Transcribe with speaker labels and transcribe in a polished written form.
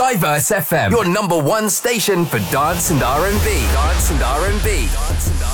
Speaker 1: Diverse FM, your number one station for dance and R&B. Dance and R&B. Dance and R&B.